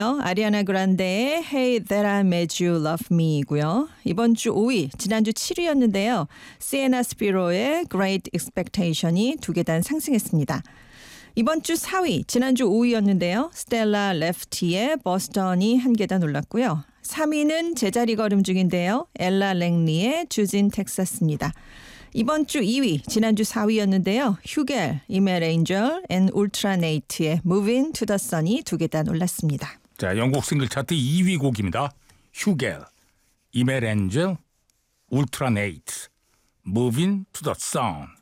아리아나 그란데의 Hey That I Made You Love Me이고요. 이번 주 5위, 지난주 7위였는데요. 시에나 스피로의 Great Expectation이 2계단 상승했습니다. 이번 주 4위, 지난주 5위였는데요. 스텔라 레프티의 버스턴이 1계단 올랐고요. 3위는 제자리 걸음 중인데요. 엘라 랭리의 주진 텍사스입니다. 이번 주 2위, 지난주 4위였는데요. 휴겔, 이멜 엔젤 앤 울트라 네이트의 Moving to the Sun이 2계단 올랐습니다. 자, 영국 싱글 차트 2위 곡입니다. 휴겔, 이멜 엔젤, 울트라 네이트, Moving to the Sun.